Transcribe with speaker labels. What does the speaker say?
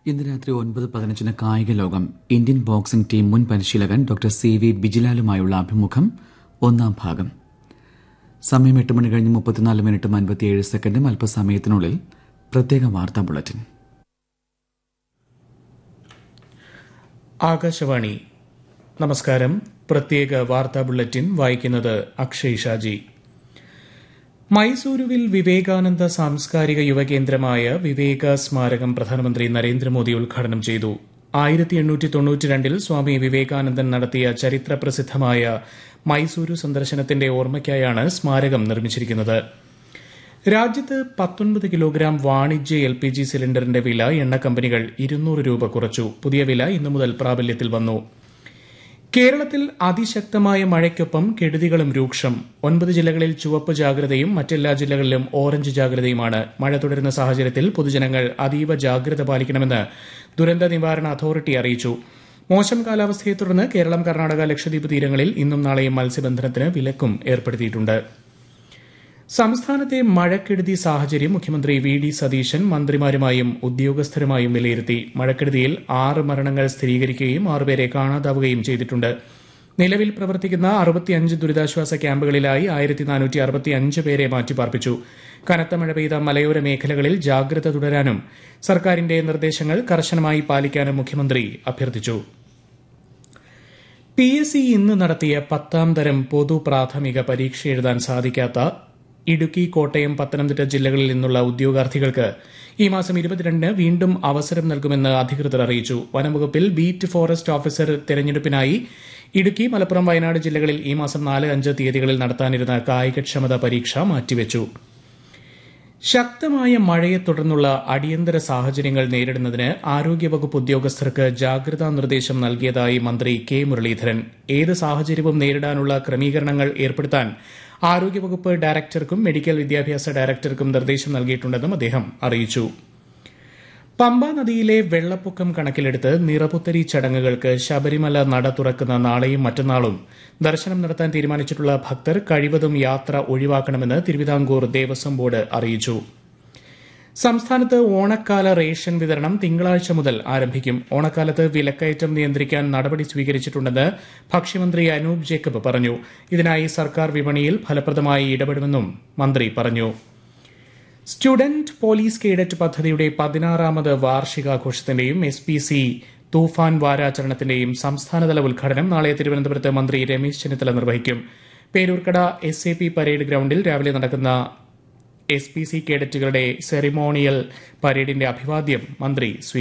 Speaker 1: ഇന്ന് രാത്രി 9:15 കായിക ലോകം. ഇന്ത്യൻ ബോക്സിംഗ് ടീം മുൻ പരിശീലകൻ ഡോക്ടർ CV ബിജിലാലുമായുള്ള അഭിമുഖം ഒന്നാം ഭാഗം. സമയം 8:34:57. അല്പസമയത്തിനുള്ളിൽ പ്രത്യേക വാർത്താ ബുള്ളറ്റിൻ.
Speaker 2: ആകാശവാണി. നമസ്കാരം. പ്രത്യേക വാർത്താ ബുള്ളറ്റിൻ വായിക്കുന്നത് അക്ഷയ് ഷാജി. മൈസൂരുവിൽ വിവേകാനന്ദ സാംസ്കാരിക യുവകേന്ദ്രമായ വിവേക സ്മാരകം പ്രധാനമന്ത്രി നരേന്ദ്രമോദി ഉദ്ഘാടനം ചെയ്തു. 1892 സ്വാമി വിവേകാനന്ദൻ നടത്തിയ ചരിത്രപ്രസിദ്ധമായ മൈസൂരു സന്ദർശനത്തിന്റെ ഓർമ്മയ്ക്കായാണ് സ്മാരകം നിർമ്മിച്ചിരിക്കുന്നത്. രാജ്യത്ത് 19 കിലോഗ്രാം വാണിജ്യ LPG സിലിണ്ടറിന്റെ വില എണ്ണ കമ്പനികൾ 200 രൂപ കുറച്ചു. പുതിയ വില ഇന്നു മുതൽ പ്രാബല്യത്തിൽ വന്നു. കേരളത്തിൽ അതിശക്തമായ മഴയ്ക്കൊപ്പം കെടുതികളും രൂക്ഷം. 9 ജില്ലകളിൽ ചുവപ്പ് ജാഗ്രതയും മറ്റെല്ലാ ജില്ലകളിലും ഓറഞ്ച് ജാഗ്രതയുമാണ്. മഴ തുടരുന്ന സാഹചര്യത്തിൽ പൊതുജനങ്ങൾ അതീവ ജാഗ്രത പാലിക്കണമെന്ന് ദുരന്ത നിവാരണ അതോറിറ്റി അറിയിച്ചു. മോശം കാലാവസ്ഥയെ തുടർന്ന് കേരളം, കർണാടക, ലക്ഷദ്വീപ് തീരങ്ങളിൽ ഇന്നും നാളെയും മത്സ്യബന്ധനത്തിന് വിലക്കും ഏർപ്പെടുത്തിയിട്ടുണ്ട്. സംസ്ഥാനത്തെ മഴക്കെടുതി സാഹചര്യം മുഖ്യമന്ത്രി VD സതീശൻ മന്ത്രിമാരുമായും ഉദ്യോഗസ്ഥരുമായും വിലയിരുത്തി. മഴക്കെടുതിയിൽ 6 മരണങ്ങൾ സ്ഥിരീകരിക്കുകയും 6 പേരെ കാണാതാവുകയും ചെയ്തിട്ടുണ്ട്. നിലവിൽ പ്രവർത്തിക്കുന്ന 65 ദുരിതാശ്വാസ ക്യാമ്പുകളിലായി 1465 പേരെ മാറ്റിപ്പാർപ്പിച്ചു. കനത്ത മഴ പെയ്ത മലയോര മേഖലകളിൽ ജാഗ്രത തുടരാനും സർക്കാരിന്റെ നിർദ്ദേശങ്ങൾ കർശനമായി പാലിക്കാനും മുഖ്യമന്ത്രി അഭ്യർത്ഥിച്ചു. PSC ഇന്ന് നടത്തിയ 10ാം തരം പൊതു പ്രാഥമിക പരീക്ഷ എഴുതാൻ സാധിക്കാത്ത ഇടുക്കി, കോട്ടയം, പത്തനംതിട്ട ജില്ലകളിൽ നിന്നുള്ള ഉദ്യോഗാർത്ഥികൾക്ക് ഈ മാസം 22 വീണ്ടും അവസരം നൽകുമെന്ന് അധികൃതർ അറിയിച്ചു. വനംവകുപ്പിൽ beat forest officer തെരഞ്ഞെടുപ്പിനായി Idukki, Malappuram, Wayanad ജില്ലകളിൽ ഈ മാസം 4, 5 തീയതികളിൽ നടത്താനിരുന്ന കായികക്ഷമതാ പരീക്ഷ മാറ്റിവെച്ചു. ശക്തമായ മഴയെ തുടർന്നുള്ള അടിയന്തര സാഹചര്യങ്ങൾ നേരിടുന്നതിന് ആരോഗ്യവകുപ്പ് ഉദ്യോഗസ്ഥർക്ക് ജാഗ്രതാ നിർദ്ദേശം നൽകിയതായി മന്ത്രി K മുരളീധരൻ. ഏത് സാഹചര്യവും നേരിടാനുള്ള ക്രമീകരണങ്ങൾ ഏർപ്പെടുത്താൻ ആരോഗ്യവകുപ്പ് ഡയറക്ടർക്കും മെഡിക്കൽ വിദ്യാഭ്യാസ ഡയറക്ടർക്കും നിർദ്ദേശം നൽകിയിട്ടുണ്ടെന്നും അദ്ദേഹം അറിയിച്ചു. പമ്പാ നദിയിലെ വെള്ളപ്പൊക്കം കണക്കിലെടുത്ത് നിറപുത്തരി ചടങ്ങുകൾക്ക് ശബരിമല നട തുറക്കുന്ന നാളെയും മറ്റന്നാളും ദർശനം നടത്താൻ തീരുമാനിച്ചിട്ടുള്ള ഭക്തർ കഴിവതും യാത്ര ഒഴിവാക്കണമെന്ന് തിരുവിതാംകൂർ ദേവസ്വം ബോർഡ് അറിയിച്ചു. സംസ്ഥാനത്ത് ഓണക്കാല റേഷൻ വിതരണം തിങ്കളാഴ്ച മുതൽ ആരംഭിക്കും. ഓണക്കാലത്ത് വിലക്കയറ്റം നിയന്ത്രിക്കാൻ നടപടി സ്വീകരിച്ചിട്ടുണ്ടെന്ന് ഭക്ഷ്യമന്ത്രി അനൂപ് ജേക്കബ് പറഞ്ഞു. ഇതിനായി സർക്കാർ വിപണിയിൽ ഫലപ്രദമായി ഇടപെടുമെന്നും മന്ത്രി പറഞ്ഞു. സ്റ്റുഡന്റ് പോലീസ് കേഡറ്റ് പദ്ധതിയുടെ 16ാമത് വാർഷികാഘോഷത്തിന്റെയും SPC തൂഫാൻ വാരാചരണത്തിന്റെയും സംസ്ഥാനതല ഉദ്ഘാടനം നാളെ തിരുവനന്തപുരത്ത് മന്ത്രി രമേശ് ചെന്നിത്തല നിർവഹിക്കും. പേരൂർക്കട SAP പരേഡ് ഗ്രൌണ്ടിൽ രാവിലെ നടക്കുന്ന SPC കേഡറ്റുകളുടെ സെറിമോണിയൽ പരേഡിന്റെ അഭിവാദ്യം മന്ത്രി